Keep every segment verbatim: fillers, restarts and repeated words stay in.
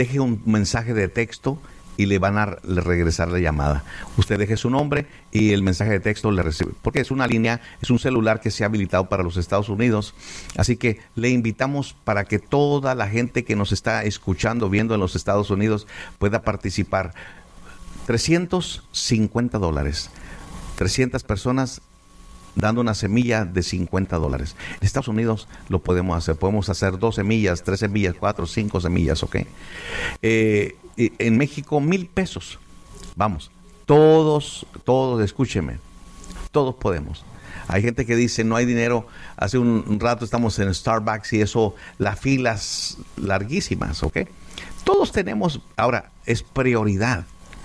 deje un mensaje de texto y le van a le regresar la llamada. Usted deje su nombre y el mensaje de texto le recibe, porque es una línea, es un celular que se ha habilitado para los Estados Unidos. Así que le invitamos para que toda la gente que nos está escuchando, viendo en los Estados Unidos, pueda participar. trescientos cincuenta dólares. trescientas personas dando una semilla de cincuenta dólares. En Estados Unidos lo podemos hacer. Podemos hacer dos semillas, tres semillas, cuatro, cinco semillas, ¿ok? Eh, en México, mil pesos. Vamos, todos, todos, escúcheme, todos podemos. Hay gente que dice, no hay dinero. Hace un, un rato estamos en Starbucks y eso, las filas larguísimas, ¿ok? Todos tenemos, ahora, es prioridad.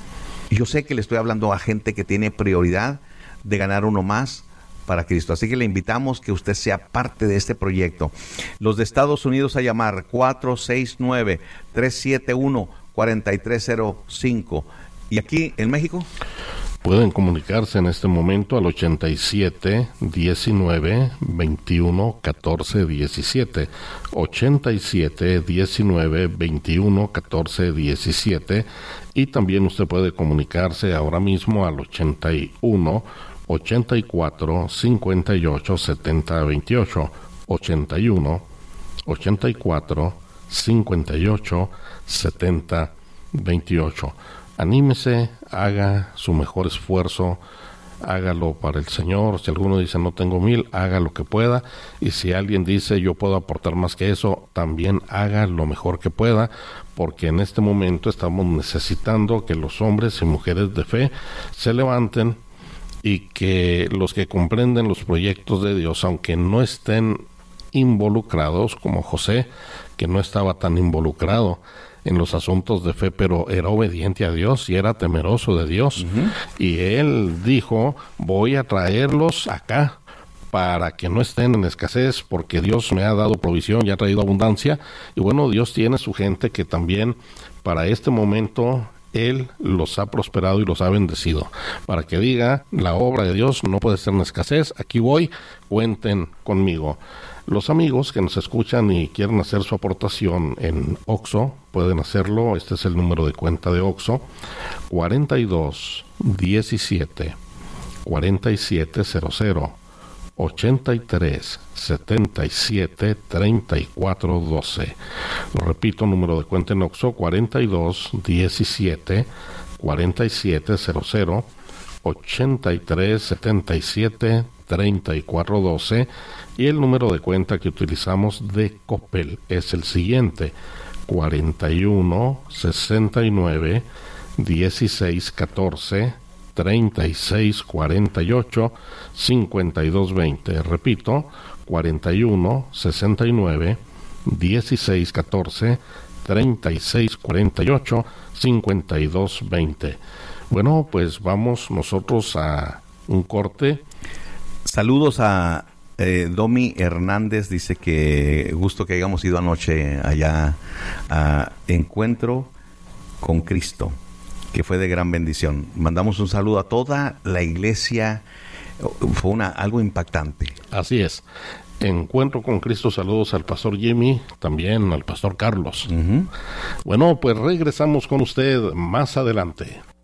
Yo sé que le estoy hablando a gente que tiene prioridad de ganar uno más para Cristo. Así que le invitamos que usted sea parte de este proyecto. Los de Estados Unidos a llamar cuatro seis nueve, tres siete uno, cuatro tres cero cinco. ¿Y aquí en México? Pueden comunicarse en este momento al ochenta y siete, diecinueve, veintiuno, catorce, diecisiete. ochenta y siete, diecinueve, veintiuno, catorce, diecisiete. Y también usted puede comunicarse ahora mismo al ochenta y uno, ochenta y cuatro, cincuenta y ocho, setenta, veintiocho. ochenta y uno, ochenta y cuatro, cincuenta y ocho, setenta, veintiocho. Anímese, haga su mejor esfuerzo, hágalo para el Señor. Si alguno dice no tengo mil, haga lo que pueda. Y si alguien dice yo puedo aportar más que eso, también haga lo mejor que pueda, porque en este momento estamos necesitando que los hombres y mujeres de fe se levanten y que los que comprenden los proyectos de Dios, aunque no estén involucrados, como José, que no estaba tan involucrado en los asuntos de fe, pero era obediente a Dios y era temeroso de Dios. Uh-huh. Y él dijo, voy a traerlos acá para que no estén en escasez, porque Dios me ha dado provisión y ha traído abundancia. Y bueno, Dios tiene su gente que también para este momento Él los ha prosperado y los ha bendecido. Para que diga, la obra de Dios no puede ser en escasez, aquí voy, cuenten conmigo. Los amigos que nos escuchan y quieren hacer su aportación en Oxxo, pueden hacerlo. Este es el número de cuenta de Oxxo, cuarenta y dos, diecisiete, cuarenta y siete cero cero, ochenta y tres, setenta y siete, treinta y cuatro doce. Lo repito, número de cuenta en Oxxo, cuarenta y dos, diecisiete, cuarenta y siete cero cero, ochenta y tres, setenta y siete, treinta y cuatro doce. Y el número de cuenta que utilizamos de Coppel es el siguiente: cuarenta y uno, sesenta y nueve, dieciséis, catorce, treinta y seis, cuarenta y ocho, cincuenta y dos, veinte. Repito, cuarenta y uno, sesenta y nueve, dieciséis, catorce, treinta y seis, cuarenta y ocho, cincuenta y dos, veinte. Bueno, pues vamos nosotros a un corte. Saludos a eh, Domi Hernández, dice que gusto que hayamos ido anoche allá a Encuentro con Cristo, que fue de gran bendición. Mandamos un saludo a toda la iglesia, fue una algo impactante. Así es. Encuentro con Cristo, saludos al pastor Jimmy, también al pastor Carlos. Uh-huh. Bueno, pues regresamos con usted más adelante.